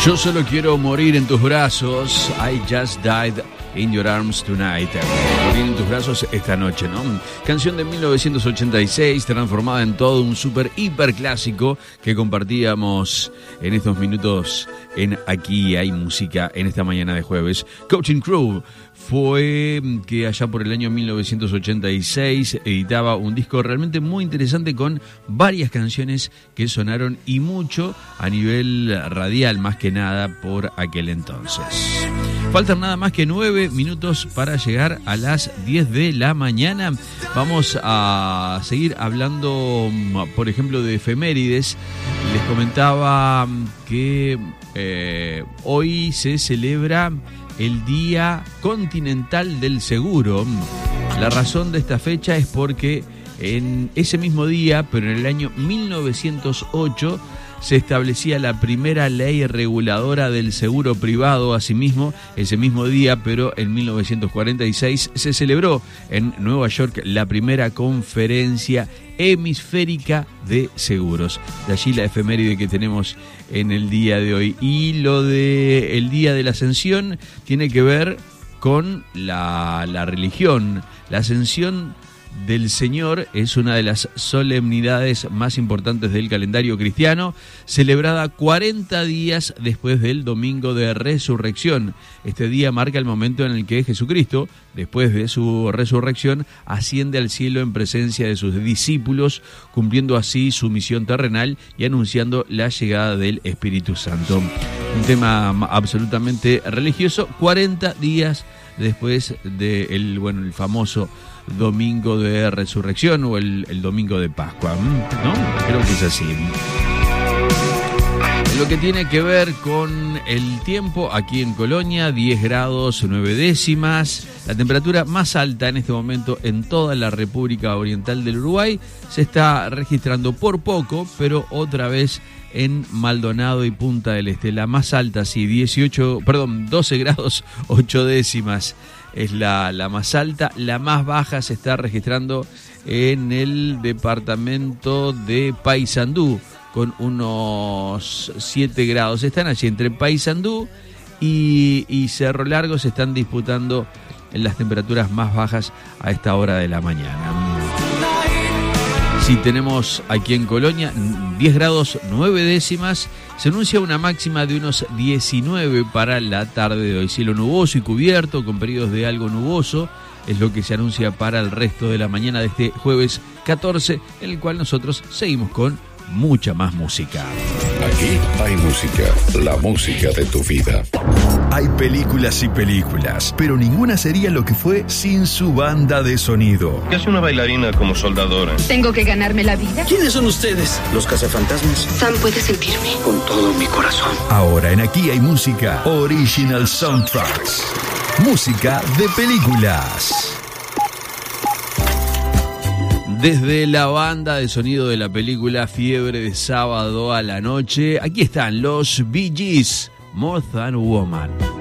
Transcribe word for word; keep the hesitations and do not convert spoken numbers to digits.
Yo solo quiero morir en tus brazos. I just died in your arms tonight. Morir en tus brazos esta noche, ¿no? Canción de mil novecientos ochenta y seis, transformada en todo un super hiper clásico que compartíamos en estos minutos en Aquí Hay Música en esta mañana de jueves. Coaching Crew fue que allá por el año mil novecientos ochenta y seis editaba un disco realmente muy interesante con varias canciones que sonaron y mucho a nivel radial, más que nada por aquel entonces. Faltan nada más que nueve minutos para llegar a las diez de la mañana. Vamos a seguir hablando, por ejemplo, de efemérides. Les comentaba que eh, hoy se celebra el Día Continental del Seguro. La razón de esta fecha es porque en ese mismo día, pero en el año mil novecientos ocho, se establecía la primera ley reguladora del seguro privado. Asimismo, ese mismo día, pero en mil novecientos cuarenta y seis, se celebró en Nueva York la primera conferencia hemisférica de seguros. De allí la efeméride que tenemos en el día de hoy. Y lo de el Día de la Ascensión tiene que ver con la, la religión. La Ascensión del Señor es una de las solemnidades más importantes del calendario cristiano, celebrada cuarenta días después del Domingo de Resurrección. Este día marca el momento en el que Jesucristo, después de su resurrección, asciende al cielo en presencia de sus discípulos, cumpliendo así su misión terrenal y anunciando la llegada del Espíritu Santo. Un tema absolutamente religioso, cuarenta días después del, bueno, el famoso Domingo de Resurrección o el, el Domingo de Pascua, ¿no? Creo que es así. Lo que tiene que ver con el tiempo aquí en Colonia, diez grados nueve décimas, la temperatura más alta en este momento en toda la República Oriental del Uruguay se está registrando por poco, pero otra vez en Maldonado y Punta del Este. La más alta, sí, dieciocho, perdón, doce grados ocho décimas es la, la más alta. La más baja se está registrando en el departamento de Paysandú, con unos siete grados. Están allí entre Paysandú y, y Cerro Largo, se están disputando en las temperaturas más bajas a esta hora de la mañana. Si tenemos aquí en Colonia diez grados nueve décimas, se anuncia una máxima de unos diecinueve para la tarde de hoy. Cielo nuboso y cubierto con periodos de algo nuboso es lo que se anuncia para el resto de la mañana de este jueves catorce, en el cual nosotros seguimos con mucha más música. Aquí hay música, la música de tu vida. Hay películas y películas, pero ninguna sería lo que fue sin su banda de sonido. ¿Qué hace una bailarina como soldadora? Tengo que ganarme la vida. ¿Quiénes son ustedes? Los cazafantasmas. Sam puede sentirme. Con todo mi corazón. Ahora en Aquí hay música, Original Soundtracks. Música de películas. Desde la banda de sonido de la película Fiebre de Sábado a la Noche, aquí están los Bee Gees, More Than a Woman.